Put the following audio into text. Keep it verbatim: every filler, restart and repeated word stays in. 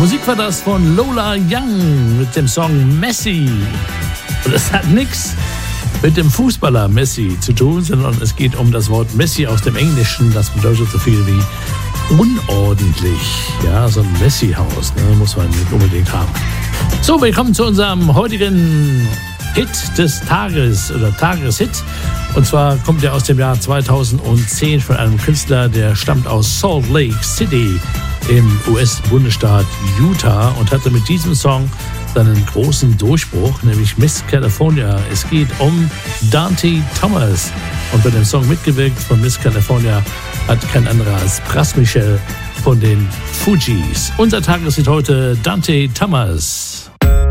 Musik war das von Lola Young mit dem Song Messi. Und es hat nichts mit dem Fußballer Messi zu tun, sondern es geht um das Wort Messi aus dem Englischen. Das bedeutet so viel wie unordentlich. Ja, so ein Messi-Haus, ne, muss man nicht unbedingt haben. So, willkommen zu unserem heutigen Hit des Tages oder Tageshit. Und zwar kommt er aus dem Jahr zweitausendzehn von einem Künstler, der stammt aus Salt Lake City im U S-Bundesstaat Utah und hatte mit diesem Song seinen großen Durchbruch, nämlich Miss California. Es geht um Dante Thomas. Und bei dem Song mitgewirkt von Miss California hat kein anderer als Pras Michel von den Fugees. Unser Tageshit heute, Dante Thomas.